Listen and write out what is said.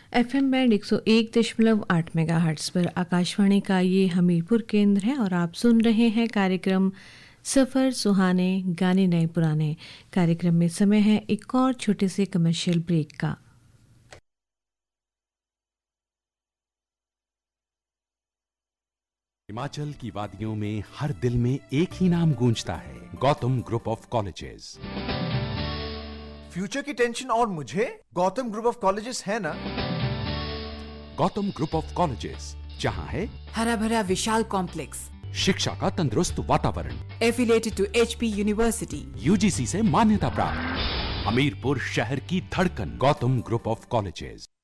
FM band 101.8 megahertz पर आकाशवाणी का ये हमीरपुर केंद्र है और आप सुन रहे हैं कार्यक्रम सफ़र सुहाने गाने नए पुराने। कार्यक्रम में समय है एक और छोटे से कमर्शियल ब्रेक का। हिमाचल की वादियों में हर दिल में एक ही नाम गूंजता है, Gautam group of colleges. Future की टेंशन और मुझे गौतम ग्रुप ऑफ कॉलेजेस है ना। गौतम ग्रुप ऑफ कॉलेजेस, जहां है हरा भरा विशाल कॉम्प्लेक्स, शिक्षा का तंदुरुस्त वातावरण, affiliated to HP university, UGC से मान्यता प्राप्त, हमीरपुर शहर की धड़कन, गौतम ग्रुप ऑफ कॉलेजेस।